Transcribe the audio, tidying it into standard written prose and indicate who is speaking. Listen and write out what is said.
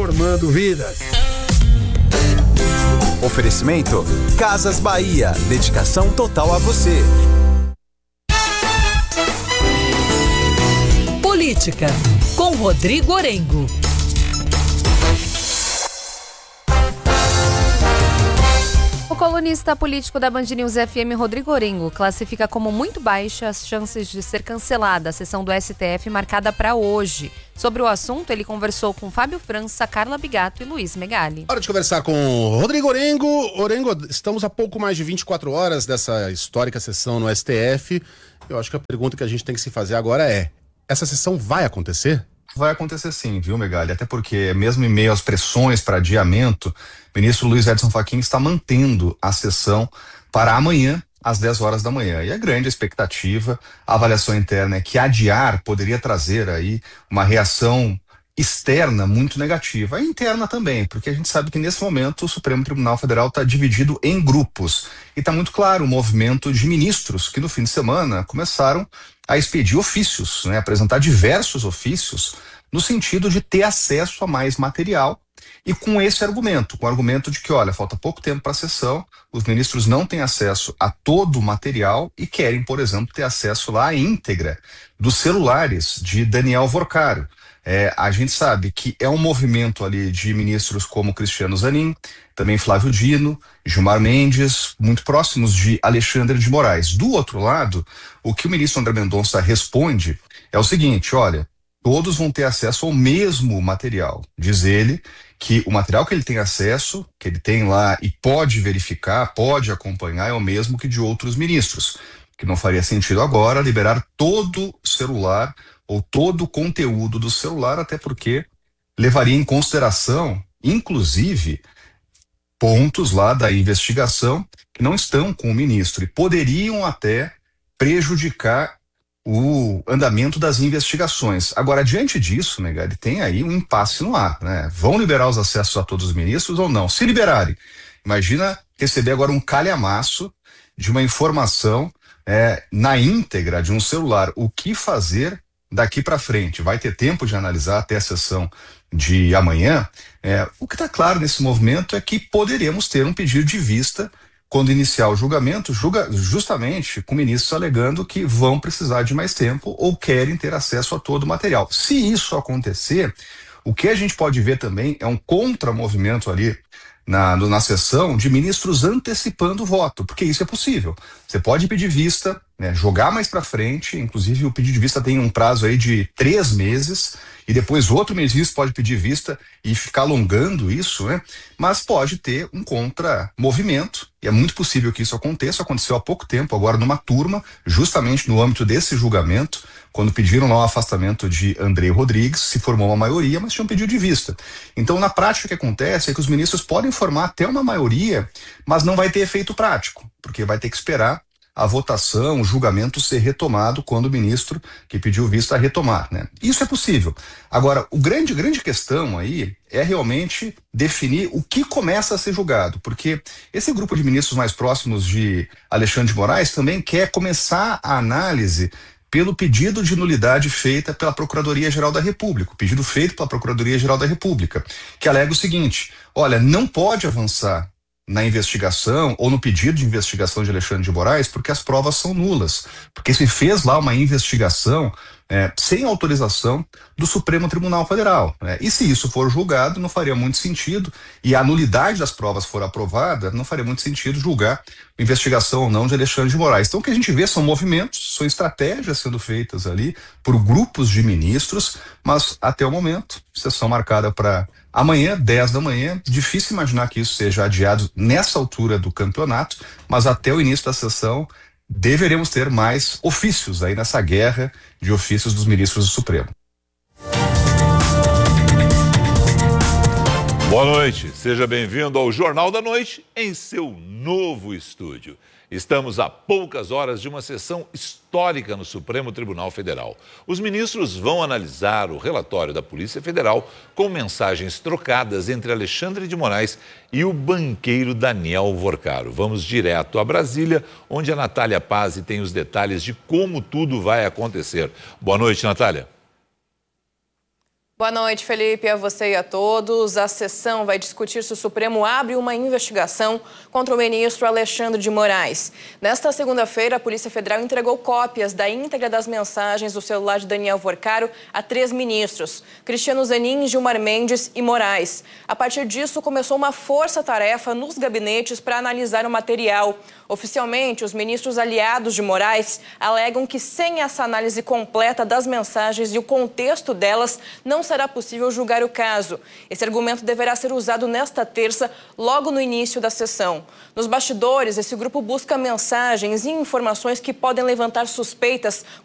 Speaker 1: transformando vidas.
Speaker 2: Oferecimento Casas Bahia, dedicação total a você.
Speaker 3: Política, com Rodrigo Orengo.
Speaker 4: O colunista político da Band News FM, Rodrigo Orengo, classifica como muito baixa as chances de ser cancelada a sessão do STF marcada para hoje. Sobre o assunto, ele conversou com Fábio França, Carla Bigato e Luiz Megali.
Speaker 5: Hora de conversar com Rodrigo Orengo. Orengo, estamos a pouco mais de 24 horas dessa histórica sessão no STF. Eu acho que a pergunta que a gente tem que se fazer agora é: essa sessão vai acontecer?
Speaker 6: Vai acontecer sim, viu, Megali? Até porque, mesmo em meio às pressões para adiamento, o ministro Luiz Edson Fachin está mantendo a sessão para amanhã, às 10 horas da manhã. E a grande expectativa, a avaliação interna é que adiar poderia trazer aí uma reação externa muito negativa, e interna também, porque a gente sabe que nesse momento o Supremo Tribunal Federal está dividido em grupos. E está muito claro o movimento de ministros que no fim de semana começaram a expedir ofícios, né, apresentar diversos ofícios no sentido de ter acesso a mais material, e com esse argumento, com o argumento de que, olha, falta pouco tempo para a sessão, os ministros não têm acesso a todo o material e querem, por exemplo, ter acesso lá à íntegra dos celulares de Daniel Vorcaro. A gente sabe que é um movimento ali de ministros como Cristiano Zanin, também Flávio Dino, Gilmar Mendes, muito próximos de Alexandre de Moraes. Do outro lado, o que o ministro André Mendonça responde é o seguinte: olha, todos vão ter acesso ao mesmo material. Diz ele que o material que ele tem acesso, que ele tem lá e pode verificar, pode acompanhar, é o mesmo que de outros ministros. Que não faria sentido agora liberar todo o celular ou todo o conteúdo do celular, até porque levaria em consideração, inclusive, pontos lá da investigação que não estão com o ministro e poderiam até prejudicar o andamento das investigações. Agora, diante disso, Megali, tem aí um impasse no ar, né? Vão liberar os acessos a todos os ministros ou não? Se liberarem, imagina receber agora um calhamaço de uma informação na íntegra de um celular. O que fazer daqui para frente? Vai ter tempo de analisar até a sessão de amanhã? O que está claro nesse movimento é que poderemos ter um pedido de vista quando iniciar o julgamento, justamente com ministros alegando que vão precisar de mais tempo ou querem ter acesso a todo o material. Se isso acontecer, o que a gente pode ver também é um contramovimento ali na sessão de ministros antecipando o voto, porque isso é possível. Você pode pedir vista, né, jogar mais para frente, inclusive o pedido de vista tem um prazo aí de 3 meses, e depois outro ministro pode pedir vista e ficar alongando isso, né? Mas pode ter um contramovimento, e é muito possível que isso aconteça. Aconteceu há pouco tempo, agora numa turma, justamente no âmbito desse julgamento, quando pediram lá o afastamento de André Rodrigues, se formou uma maioria, mas tinham pedido de vista. Então, na prática, o que acontece é que os ministros podem formar até uma maioria, mas não vai ter efeito prático, porque vai ter que esperar a votação, o julgamento ser retomado quando o ministro que pediu vista retomar, né? Isso é possível. Agora, a grande questão aí é realmente definir o que começa a ser julgado, porque esse grupo de ministros mais próximos de Alexandre de Moraes também quer começar a análise pelo pedido de nulidade feita pela Procuradoria-Geral da República, o pedido feito pela Procuradoria-Geral da República, que alega o seguinte: olha, não pode avançar na investigação ou no pedido de investigação de Alexandre de Moraes porque as provas são nulas, porque se fez lá uma investigação sem autorização do Supremo Tribunal Federal, né? E se isso for julgado, não faria muito sentido, e a nulidade das provas for aprovada, não faria muito sentido julgar a investigação ou não de Alexandre de Moraes. Então o que a gente vê são movimentos, são estratégias sendo feitas ali por grupos de ministros, mas até o momento, sessão marcada para amanhã, 10 da manhã, difícil imaginar que isso seja adiado nessa altura do campeonato, mas até o início da sessão deveremos ter mais ofícios aí nessa guerra de ofícios dos ministros do Supremo.
Speaker 7: Boa noite, seja bem-vindo ao Jornal da Noite em seu novo estúdio. Estamos a poucas horas de uma sessão histórica no Supremo Tribunal Federal. Os ministros vão analisar o relatório da Polícia Federal com mensagens trocadas entre Alexandre de Moraes e o banqueiro Daniel Vorcaro. Vamos direto a Brasília, onde a Natália Pazzi tem os detalhes de como tudo vai acontecer. Boa noite, Natália.
Speaker 1: Boa noite, Felipe, a você e a todos. A sessão vai discutir se o Supremo abre uma investigação contra o ministro Alexandre de Moraes. Nesta segunda-feira, a Polícia Federal entregou cópias da íntegra das mensagens do celular de Daniel Vorcaro a 3 ministros, Cristiano Zanin, Gilmar Mendes e Moraes. A partir disso, começou uma força-tarefa nos gabinetes para analisar o material. Oficialmente, os ministros aliados de Moraes alegam que sem essa análise completa das mensagens e o contexto delas, não será possível julgar o caso. Esse argumento deverá ser usado nesta terça, logo no início da sessão. Nos bastidores, esse grupo busca mensagens e informações que podem levantar suspeitas